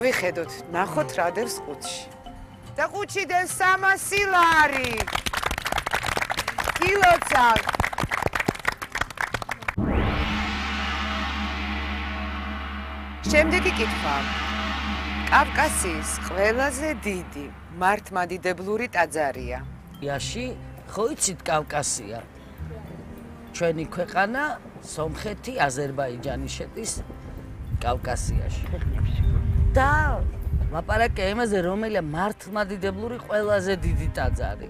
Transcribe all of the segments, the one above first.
ვიხედოთ, ნახოთ რა დევს ყუთში. და ყუთშიდან 300 ლარი. კილოცავ. შემდეგი კითხვა. კავკასიის ყველაზე დიდი მართლმადიდებლური ტაძარია. იაში ხო იცით კავკასია. ჩვენი ქვეყანა სომხეთი, აზერბაიჯანი შედის კავკასიაში. და ლაპარაკია იმაზე, რომელია მართლმადიდებლური ყველაზე დიდი ტაძარი.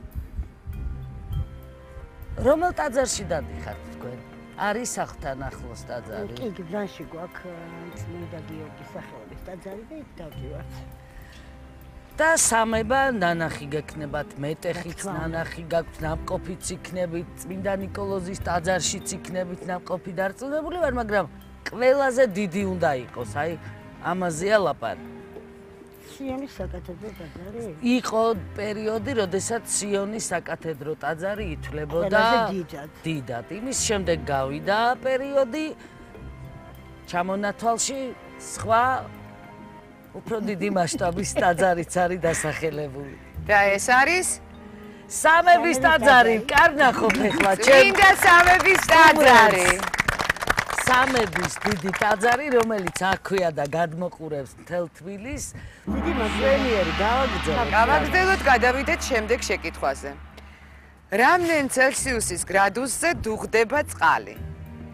რომელ ტაძარში დადიხართ თქვენ? არის ახთან ახლოს ტაძარი? კი, გზაში გვაქვს წმინდა გიორგის სახელობის ტაძარი და იქ დავდივართ. და სამება ნანახი გექნებათ, მეტეხიც ნანახი გაქვთ, ნამყოფიც იქნებით, წმინდა ნიკოლოზის ტაძარშიც იქნებით ნამყოფი დარწმუნებული ვარ, მაგრამ ყველაზე დიდი უნდა იყოს, აი ამაზეა ლაპარაკი. სიონის საკათედრო ტაძარი? იყო პერიოდი, როდესაც სიონის საკათედრო ტაძარი ითვლებოდა დიდად. იმის შემდეგ გავიდა პერიოდი ჩამონათვალში სხვა უფრო დიდი მასშტაბის ტაძარიც არის დასახელებული. და ეს არის სამების ტაძარი, კარნახობ ეხლა ჩემ წმინდა სამების ტაძარი. სამების დიდი ტაძარი, რომელიც აქვეა და გადმოყურებს მთელ თბილისს. დიდი მშვენიერი გავაგრძელოთ. გავაგრძელოთ, გადავიდეთ შემდეგ შეკითხვაზე. რამდენ ცელსიუსის გრადუსზე დუღდება წყალი?